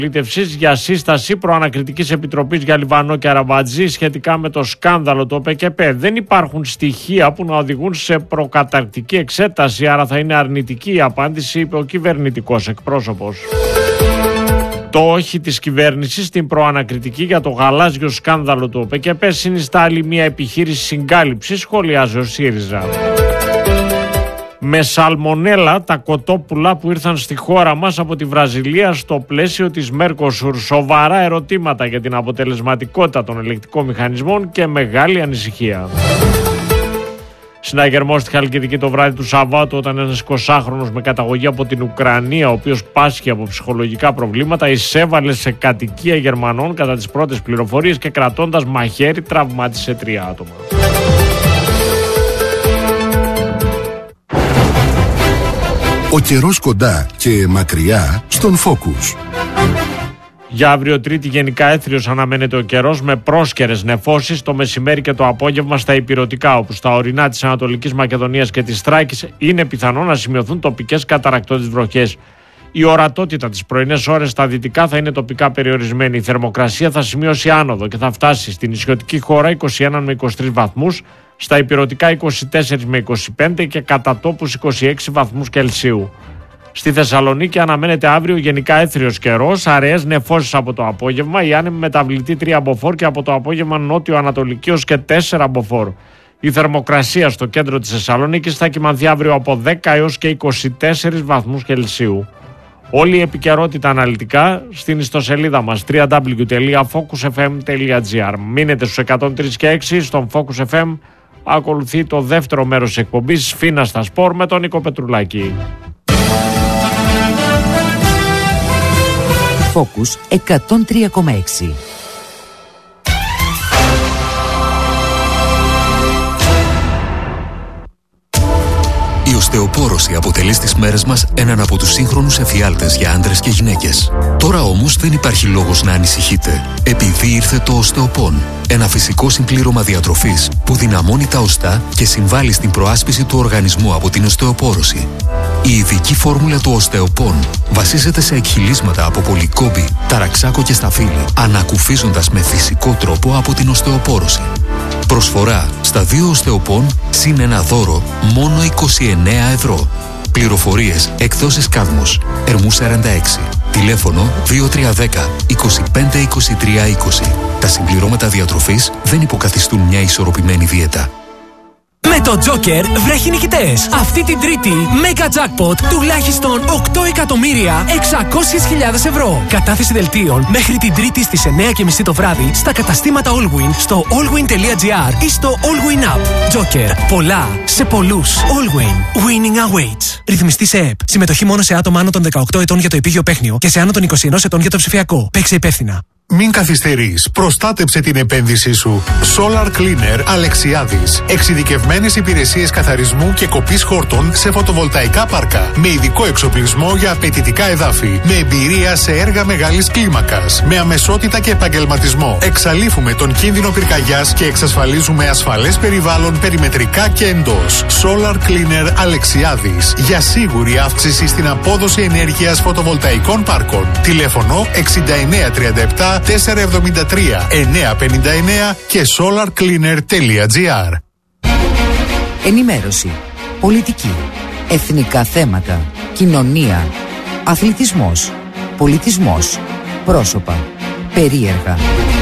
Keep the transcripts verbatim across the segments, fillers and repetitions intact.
Για σύσταση προανακριτικής επιτροπής για Λιβανό και Αραμπατζή σχετικά με το σκάνδαλο του ΟΠΕΚΕΠΕ. Δεν υπάρχουν στοιχεία που να οδηγούν σε προκαταρκτική εξέταση, άρα θα είναι αρνητική η απάντηση, είπε ο κυβερνητικός εκπρόσωπος. Το όχι της κυβέρνησης στην προανακριτική για το γαλάζιο σκάνδαλο του ΟΠΕΚΕΠΕ συνιστά άλλη μια επιχείρηση συγκάλυψης, σχολιάζει ο ΣΥΡΙΖΑ. Με σαλμονέλα τα κοτόπουλα που ήρθαν στη χώρα μας από τη Βραζιλία στο πλαίσιο της Μέρκοσουρ. Σοβαρά ερωτήματα για την αποτελεσματικότητα των ελεκτικών μηχανισμών και μεγάλη ανησυχία. Συναγερμός στη Χαλκιδική το βράδυ του Σαββάτου, όταν ένας εικοσάχρονος με καταγωγή από την Ουκρανία, ο οποίος πάσχει από ψυχολογικά προβλήματα, εισέβαλε σε κατοικία Γερμανών κατά τις πρώτες πληροφορίες και κρατώντας μαχαίρι τραυμάτισε τρία άτομα. Ο καιρός κοντά και μακριά στον Focus. Για αύριο Τρίτη γενικά έθριος αναμένεται ο καιρός με πρόσκαιρες νεφώσεις το μεσημέρι και το απόγευμα στα ηπειρωτικά, όπου στα ορεινά της Ανατολικής Μακεδονίας και της Θράκης είναι πιθανό να σημειωθούν τοπικές καταρρακτώδεις βροχές. Η ορατότητα τις πρωινές ώρες στα δυτικά θα είναι τοπικά περιορισμένη. Η θερμοκρασία θα σημειώσει άνοδο και θα φτάσει στην νησιωτική χώρα είκοσι ένα με είκοσι τρεις βαθμούς, στα ηπειρωτικά είκοσι τέσσερα με είκοσι πέντε και κατά τόπους είκοσι έξι βαθμούς Κελσίου. Στη Θεσσαλονίκη αναμένεται αύριο γενικά έθριος καιρός, αραιές νεφώσεις από το απόγευμα, η άνεμη μεταβλητή τρία μποφόρ και από το απόγευμα νότιο-ανατολική ως και τέσσερα μποφόρ. Η θερμοκρασία στο κέντρο της Θεσσαλονίκης θα κυμανθεί αύριο από δέκα έως και είκοσι τέσσερα βαθμούς Κελσίου. Όλη η επικαιρότητα αναλυτικά στην ιστοσελίδα μας double-u double-u double-u τελεία focus f m τελεία g r. Μείνετε στους εκατόν τρία και έξι στον Focus εφ εμ. Ακολουθεί το δεύτερο μέρος της εκπομπής Φίνα στα Σπορ με τον Νίκο Πετρουλάκη. Focus εκατόν τρία κόμμα έξι. Η οστεοπόρωση αποτελεί στις μέρες μας έναν από τους σύγχρονους εφιάλτες για άντρες και γυναίκες. Τώρα όμως δεν υπάρχει λόγος να ανησυχείτε, επειδή ήρθε το Οστεοπόν, ένα φυσικό συμπλήρωμα διατροφής που δυναμώνει τα οστά και συμβάλλει στην προάσπιση του οργανισμού από την οστεοπόρωση. Η ειδική φόρμουλα του Οστεοπόν βασίζεται σε εκχυλίσματα από πολυκόμπη, ταραξάκο και σταφύλι, ανακουφίζοντας με φυσικό τρόπο από την οστεοπόρωση. Προσφορά στα δύο Οστεοπόν συν ένα δώρο μόνο είκοσι εννέα ευρώ. Πληροφορίες εκδόσεις Κάδμος, Ερμού σαράντα έξι. Τηλέφωνο δύο τρία ένα μηδέν είκοσι πέντε είκοσι τρία είκοσι. Τα συμπληρώματα διατροφής δεν υποκαθιστούν μια ισορροπημένη δίαιτα. Με το Joker βρέχει νικητές. Αυτή την Τρίτη, Mega Jackpot τουλάχιστον οκτώ εκατομμύρια εξακόσιες χιλιάδες ευρώ. Κατάθεση δελτίων μέχρι την Τρίτη στις εννιά και μισή το βράδυ στα καταστήματα Allwin, στο allwin τελεία gr ή στο Allwin App. Joker. Πολλά σε πολλούς. Allwin. Winning awaits. Ρυθμιστή σε ΕΠ. Συμμετοχή μόνο σε άτομα άνω των δεκαοκτώ ετών για το επίγειο παίχνιο και σε άνω των είκοσι ένα ετών για το ψηφιακό. Παίξε υπεύθυνα. Μην καθυστερείς. Προστάτεψε την επένδυσή σου. Solar Cleaner Αλεξιάδης. Εξειδικευμένες υπηρεσίες καθαρισμού και κοπής χόρτων σε φωτοβολταϊκά πάρκα. Με ειδικό εξοπλισμό για απαιτητικά εδάφη. Με εμπειρία σε έργα μεγάλης κλίμακας. Με αμεσότητα και επαγγελματισμό. Εξαλείφουμε τον κίνδυνο πυρκαγιάς και εξασφαλίζουμε ασφαλές περιβάλλον περιμετρικά και εντός. Solar Cleaner Αλεξιάδης. Για σίγουρη αύξηση στην απόδοση ενέργειας φωτοβολταϊκών πάρκων. Τηλέφωνο εξήντα εννέα τριάντα επτά τετρακόσια εβδομήντα τρία εννιακόσια πενήντα εννέα και solar cleaner τελεία gr. Ενημέρωση, πολιτική, εθνικά θέματα, κοινωνία, αθλητισμός, πολιτισμός, πρόσωπα, περίεργα.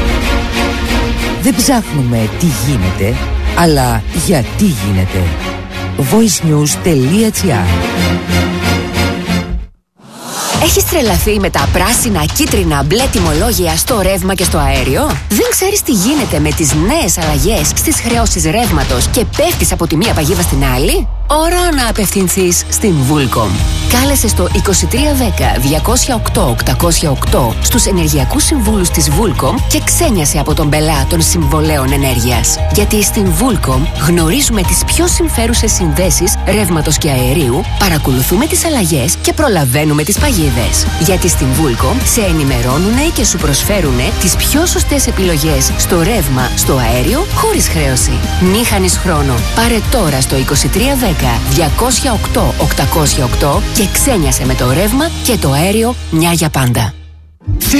Δεν ψάχνουμε τι γίνεται, αλλά γιατί γίνεται. voice news τελεία gr. Έχεις τρελαθεί με τα πράσινα, κίτρινα, μπλε τιμολόγια στο ρεύμα και στο αέριο? Δεν ξέρεις τι γίνεται με τις νέες αλλαγές στις χρεώσεις ρεύματος και πέφτεις από τη μία παγίδα στην άλλη? Ώρα να απευθυνθείς στην Vulcom. Κάλεσε στο είκοσι τρία δέκα διακόσια οκτώ οκτακόσια οκτώ στους ενεργειακούς συμβούλους της Vulcom και ξένιασε από τον πελά των συμβολέων ενέργειας. Γιατί στην Vulcom γνωρίζουμε τις πιο συμφέρουσες συνδέσεις ρεύματος και αερίου, παρακολουθούμε τις αλλαγές και προλαβαίνουμε τις παγίδες. Γιατί στην Vulcom σε ενημερώνουνε και σου προσφέρουνε τις πιο σωστές επιλογές στο ρεύμα, στο αέριο, χωρίς χρέωση. Μη χάνεις χρόνο. Πάρε τώρα στο είκοσι τρία δέκα διακόσια οκτώ οκτακόσια οκτώ και ξένιασε με το ρεύμα και το αέριο μια για πάντα.